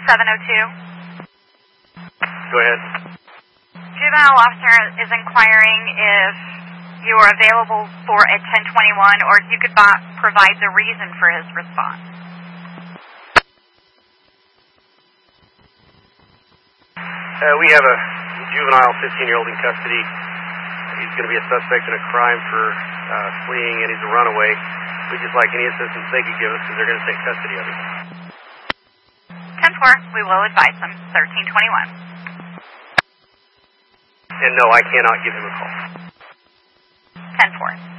702. Go ahead. Juvenile officer is inquiring if you are available for a 1021 or if you could provide the reason for his response. We have a juvenile 15-year-old in custody. He's going to be a suspect in a crime for fleeing, and he's a runaway. We'd just like any assistance they could give us because they're going to take custody of him. 10-4, we will advise them. 1321. And no, I cannot give him a call. 10-4.